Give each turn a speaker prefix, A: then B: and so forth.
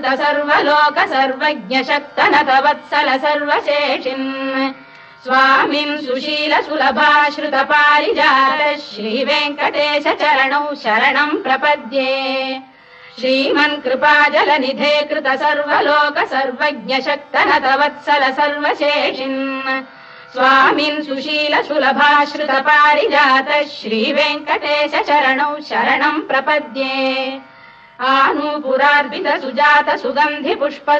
A: सर्वलोक सर्वज्ञ शक्तनत वत्सल सर्वशेषिन् स्वामिन् सुशील सुलभाश्रुत पारिजात श्रीवेङ्कटेश चरणौ शरणम् प्रपद्ये श्रीमन् कृपाजलनिधे कृत सर्वलोक सर्वज्ञ शक्तनत वत्सल सर्वशेषिन् स्वामिन् सुशील सुलभाश्रुत पारिजात श्रीवेङ्कटेश चरणौ शरणम् प्रपद्ये आनूपुरार्पित सुजात सुगन्धि पुष्प